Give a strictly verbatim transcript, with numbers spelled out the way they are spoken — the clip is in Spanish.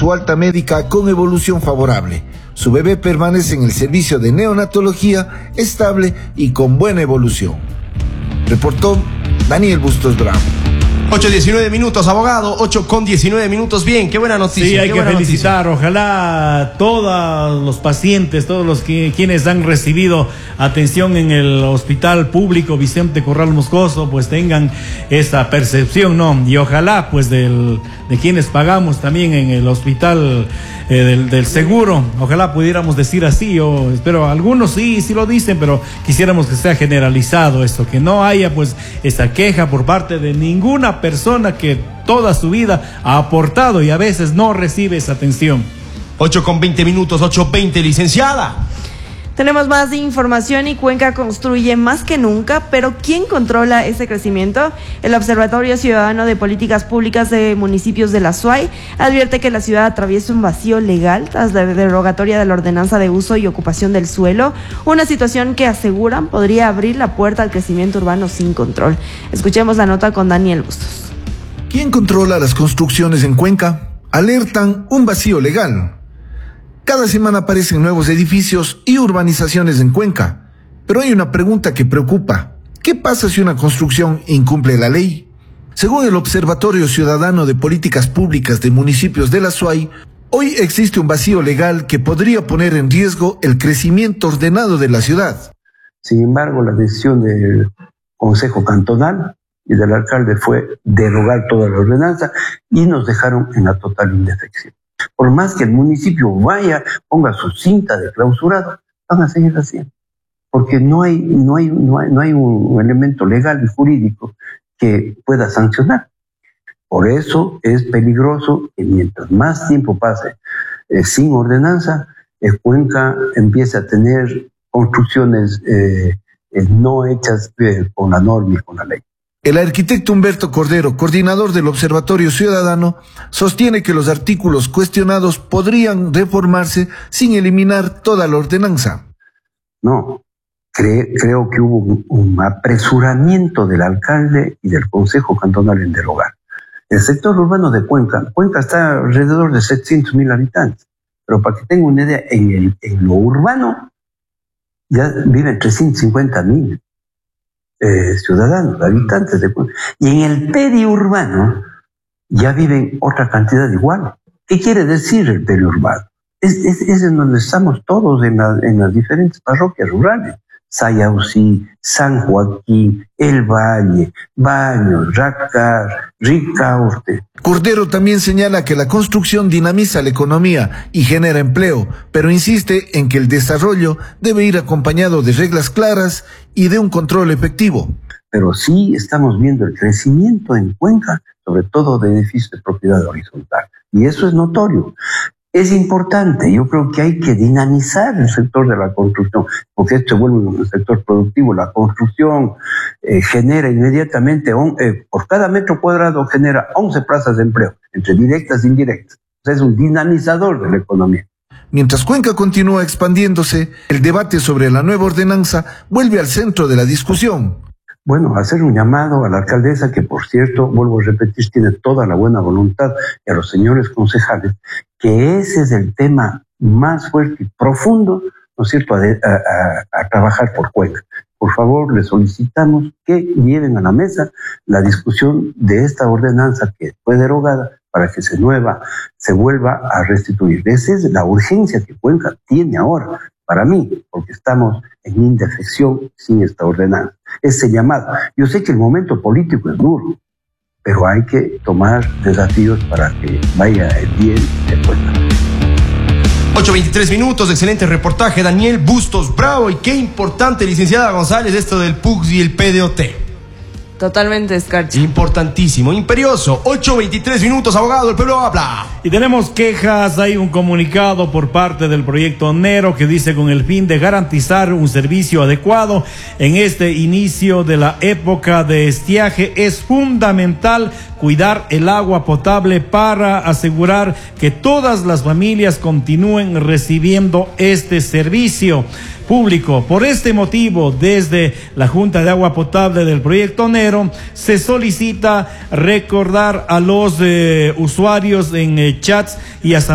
su alta médica con evolución favorable. Su bebé permanece en el servicio de neonatología estable y con buena evolución. Reportó Daniel Bustos Bravo. ocho diecinueve minutos, abogado, ocho con diecinueve minutos. Bien, qué buena noticia. Sí, hay que felicitar. Noticia. Ojalá todos los pacientes, todos los que, quienes han recibido atención en el hospital público Vicente Corral Moscoso, pues tengan esa percepción, ¿no? Y ojalá, pues, del, de quienes pagamos también en el hospital eh, del, del seguro, ojalá pudiéramos decir así. Yo espero, algunos sí, sí lo dicen, pero quisiéramos que sea generalizado esto, que no haya, pues, esa queja por parte de ninguna persona que toda su vida ha aportado y a veces no recibe esa atención. ocho con veinte minutos, ocho veinte, licenciada. Tenemos más información y Cuenca construye más que nunca, pero ¿quién controla ese crecimiento? El Observatorio Ciudadano de Políticas Públicas de Municipios de la S U A Y advierte que la ciudad atraviesa un vacío legal tras la derogatoria de la ordenanza de uso y ocupación del suelo, una situación que aseguran podría abrir la puerta al crecimiento urbano sin control. Escuchemos la nota con Daniel Bustos. ¿Quién controla las construcciones en Cuenca? Alertan un vacío legal. Cada semana aparecen nuevos edificios y urbanizaciones en Cuenca, pero hay una pregunta que preocupa. ¿Qué pasa si una construcción incumple la ley? Según el Observatorio Ciudadano de Políticas Públicas de Municipios de la S U A Y, hoy existe un vacío legal que podría poner en riesgo el crecimiento ordenado de la ciudad. Sin embargo, la decisión del Consejo Cantonal y del alcalde fue derogar toda la ordenanza y nos dejaron en la total indefección. Por más que el municipio vaya, ponga su cinta de clausurado, van a seguir haciendo. Porque no hay, no hay, no hay, no hay un elemento legal y jurídico que pueda sancionar. Por eso es peligroso que mientras más tiempo pase eh, sin ordenanza, eh, Cuenca empiece a tener construcciones eh, eh, no hechas eh, con la norma y con la ley. El arquitecto Humberto Cordero, coordinador del Observatorio Ciudadano, sostiene que los artículos cuestionados podrían reformarse sin eliminar toda la ordenanza. No, cre creo que hubo un, un apresuramiento del alcalde y del Consejo Cantonal en derogar. El sector urbano de Cuenca, Cuenca está alrededor de setecientos mil habitantes, pero para que tenga una idea, en, el, en lo urbano ya viven trescientos cincuenta mil. Eh, ciudadanos, habitantes de Cuenca. Y en el periurbano ya viven otra cantidad igual. ¿Qué quiere decir el periurbano? Es, es, es en donde estamos todos, en, la, en las diferentes parroquias rurales. Sayausí, San Joaquín, El Valle, Baños, Racar, Ricaurte. Cordero también señala que la construcción dinamiza la economía y genera empleo, pero insiste en que el desarrollo debe ir acompañado de reglas claras y de un control efectivo. Pero sí estamos viendo el crecimiento en Cuenca, sobre todo de edificios de propiedad horizontal. Y eso es notorio. Es importante, yo creo que hay que dinamizar el sector de la construcción, porque esto se vuelve un sector productivo. La construcción eh, genera inmediatamente, on, eh, por cada metro cuadrado genera once plazas de empleo, entre directas e indirectas. O sea, es un dinamizador de la economía. Mientras Cuenca continúa expandiéndose, el debate sobre la nueva ordenanza vuelve al centro de la discusión. Bueno, hacer un llamado a la alcaldesa, que por cierto, vuelvo a repetir, tiene toda la buena voluntad, y a los señores concejales, que ese es el tema más fuerte y profundo, ¿no es cierto?, a, a, a trabajar por Cuenca. Por favor, les solicitamos que lleven a la mesa la discusión de esta ordenanza que fue derogada para que se, nueva, se vuelva a restituir. Esa es la urgencia que Cuenca tiene ahora, para mí, porque estamos en indefección sin esta ordenanza. Ese llamado. Yo sé que el momento político es duro, pero hay que tomar desafíos para que vaya el bien de Cuenca. ocho veintitrés minutos, excelente reportaje, Daniel Bustos Bravo. Y qué importante, licenciada González, esto del P U C y el P D O T. Totalmente, Escarcha. Importantísimo, imperioso. ocho veintitrés minutos, abogado, el pueblo habla. Y tenemos quejas, hay un comunicado por parte del proyecto Nero que dice: con el fin de garantizar un servicio adecuado en este inicio de la época de estiaje, es fundamental cuidar el agua potable para asegurar que todas las familias continúen recibiendo este servicio público. Por este motivo, desde la Junta de Agua Potable del Proyecto Nero, se solicita recordar a los eh, usuarios en eh, chats y hasta